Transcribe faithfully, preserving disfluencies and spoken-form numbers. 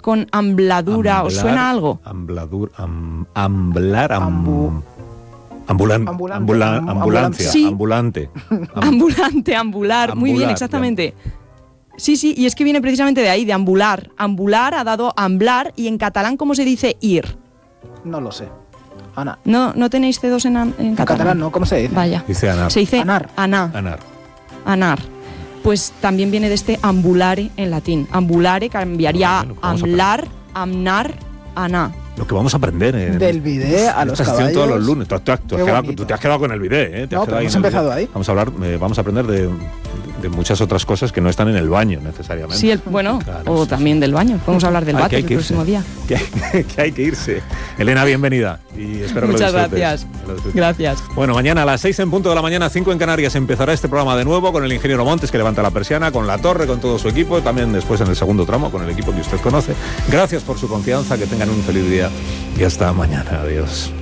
con ambladura? Amblar, ¿Os suena algo? Ambladur, am, amblar, am, Ambu- ambulan, ambulante, ambula- am- ambulancia, Sí. ambulante. Am- Ambulante, ambular, muy bien, Ambular, exactamente. Sí, sí, y es que viene precisamente de ahí, de ambular. Ambular ha dado amblar, y en catalán, ¿cómo se dice ir? No lo sé. Ana. ¿No, no tenéis C dos en, an- en En catalán? catalán, ¿no? ¿Cómo se dice? Vaya. Dice anar. Se dice Anar. anar. Anar. Anar. Pues también viene de este ambulare en latín. Ambulare cambiaría Ah, bueno, vamos a amblar, amnar, aná. Lo que vamos a aprender en Del bidet a los esta sección todos los caballos. lunes. Tú, tú- tú has Qué quedado, bonito. tú te has quedado con el bidet, ¿eh? Te has No, quedado pero ahí hemos en el empezado bidet. ahí. Vamos a hablar, eh, vamos a aprender de, de muchas otras cosas que no están en el baño necesariamente. Sí, el, bueno, Claro, o sí, también del baño. Podemos hablar del Ah, que váter hay el que irse. próximo día. Que hay, que hay que irse. Elena, bienvenida. Y espero que Muchas lo disfrutes. gracias. Que lo disfrutes. Gracias. Bueno, mañana a las seis en punto de la mañana, cinco en Canarias, empezará este programa de nuevo con el ingeniero Montes, que levanta la persiana, con La Torre, con todo su equipo, y también después en el segundo tramo con el equipo que usted conoce. Gracias por su confianza, que tengan un feliz día y hasta mañana. Adiós.